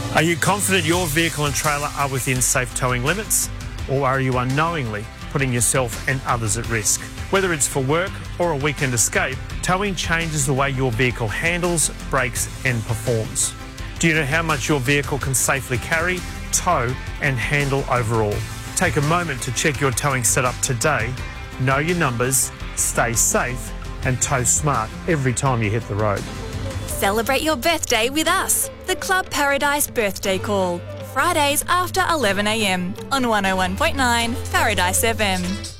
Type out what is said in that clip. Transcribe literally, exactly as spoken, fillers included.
Are you confident your vehicle and trailer are within safe towing limits? Or are you unknowingly putting yourself and others at risk? Whether it's for work or a weekend escape, towing changes the way your vehicle handles, brakes and performs. Do you know how much your vehicle can safely carry, tow and handle overall? Take a moment to check your towing setup today. Know your numbers, stay safe and tow smart every time you hit the road. Celebrate your birthday with us, the Club Paradise Birthday Call. Fridays after eleven a m on one oh one point nine Paradise F M.